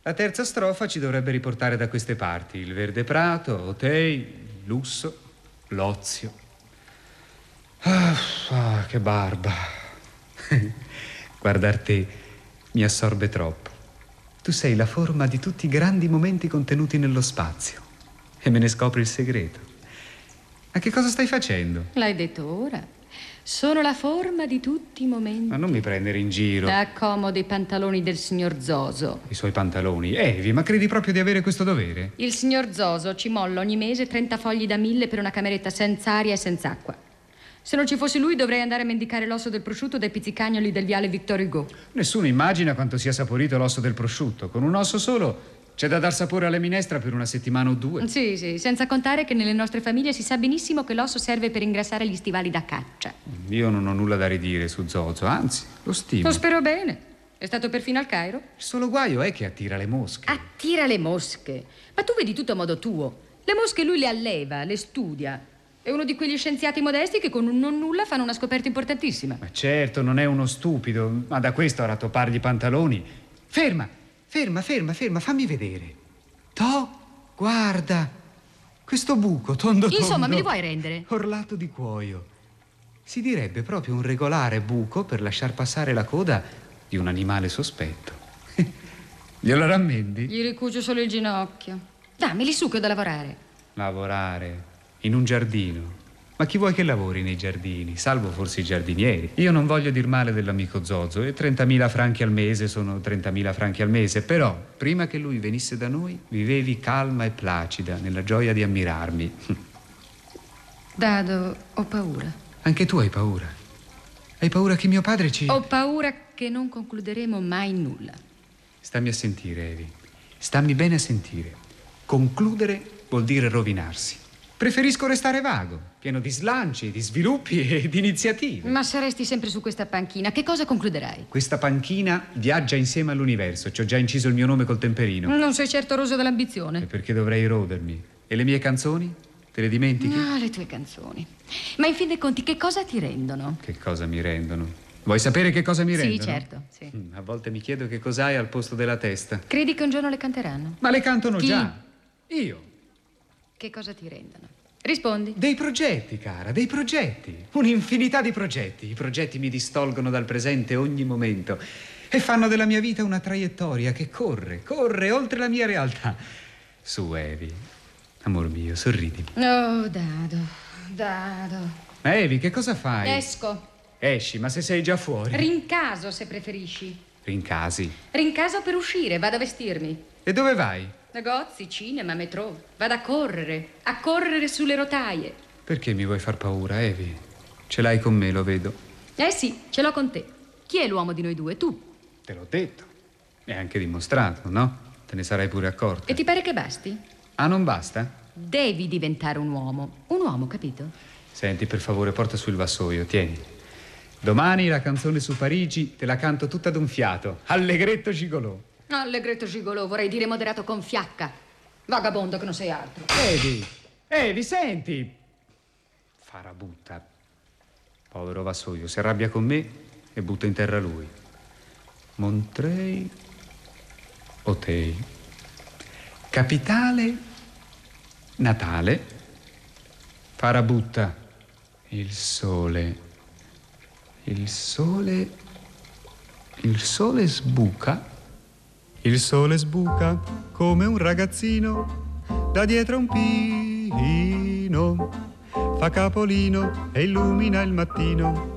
La terza strofa ci dovrebbe riportare da queste parti: il verde prato, Otei, lusso, l'ozio. Che barba. Guardar te mi assorbe troppo. Tu sei la forma di tutti i grandi momenti contenuti nello spazio e me ne scopri il segreto. Ma che cosa stai facendo? L'hai detto ora. Sono la forma di tutti i momenti. Ma non mi prendere in giro. Accomodi i pantaloni del signor Zoso. I suoi pantaloni. Evi, ma credi proprio di avere questo dovere? Il signor Zoso ci molla ogni mese 30 fogli da 1000 per una cameretta senza aria e senza acqua. Se non ci fosse lui dovrei andare a mendicare l'osso del prosciutto dai pizzicagnoli del viale Victor Hugo. Nessuno immagina quanto sia saporito l'osso del prosciutto. Con un osso solo c'è da dar sapore alle minestre per una settimana o due. Sì, senza contare che nelle nostre famiglie si sa benissimo che l'osso serve per ingrassare gli stivali da caccia. Io non ho nulla da ridire su Zozo, anzi, lo stimo. Lo spero bene. È stato perfino al Cairo. Il solo guaio è che attira le mosche. Attira le mosche? Ma tu vedi tutto a modo tuo. Le mosche lui le alleva, le studia. È uno di quegli scienziati modesti che con un non nulla fanno una scoperta importantissima. Ma certo, non è uno stupido, ma da questo a rattopargli i pantaloni. Ferma, fammi vedere. Guarda, questo buco tondo. Insomma, me li vuoi rendere? Orlato di cuoio. Si direbbe proprio un regolare buco per lasciar passare la coda di un animale sospetto. Glielo rammendi? Gli ricugio solo il ginocchio. Dammeli su che ho da lavorare. Lavorare? In un giardino? Ma chi vuoi che lavori nei giardini? Salvo forse i giardinieri. Io non voglio dir male dell'amico Zozo e 30.000 franchi al mese sono 30.000 franchi al mese, però prima che lui venisse da noi vivevi calma e placida nella gioia di ammirarmi. Dado, ho paura. Anche tu hai paura? Hai paura che mio padre ci... Ho paura che non concluderemo mai nulla. Stammi a sentire, Evi. Stammi bene a sentire. Concludere vuol dire rovinarsi. Preferisco restare vago, pieno di slanci, di sviluppi e di iniziative. Ma se resti sempre su questa panchina, che cosa concluderai? Questa panchina viaggia insieme all'universo. Ci ho già inciso il mio nome col temperino. Non sei certo roso dall'ambizione. E perché dovrei rodermi? E le mie canzoni? Te le dimentichi? No, le tue canzoni. Ma in fin dei conti, che cosa ti rendono? Che cosa mi rendono? Vuoi sapere che cosa mi rendono? Sì, certo, sì. A volte mi chiedo che cos'hai al posto della testa. Credi che un giorno le canteranno? Ma le cantano Chi? già. Io. Che cosa ti rendono? Rispondi. Dei progetti, cara, dei progetti. Un'infinità di progetti. I progetti mi distolgono dal presente ogni momento e fanno della mia vita una traiettoria che corre oltre la mia realtà. Su, Evi. Amor mio, sorridimi. Oh, Dado. Ma Evi, che cosa fai? Esco. Esci, ma se sei già fuori? Rincaso, se preferisci. Rincasi. Rincaso per uscire, vado a vestirmi. E dove vai? Negozi, cinema, metro. Vado a correre sulle rotaie. Perché mi vuoi far paura, Evi? Ce l'hai con me, lo vedo. Eh sì, ce l'ho con te. Chi è l'uomo di noi due? Tu. Te l'ho detto. E anche dimostrato, no? Te ne sarai pure accorta. E ti pare che basti? Ah, non basta? Devi diventare un uomo. Un uomo, capito? Senti, per favore, porta su il vassoio, tieni. Domani la canzone su Parigi te la canto tutta d'un fiato. Allegretto gigolò. Allegretto gigolò, vorrei dire moderato con fiacca. Vagabondo che non sei altro. Evi, senti! Farabutta. Povero vassoio, si arrabbia con me e butta in terra lui. Montreuil, Otei. Capitale, Natale. Farabutta. Il sole sbuca. Il sole sbuca come un ragazzino da dietro a un pino, fa capolino e illumina il mattino.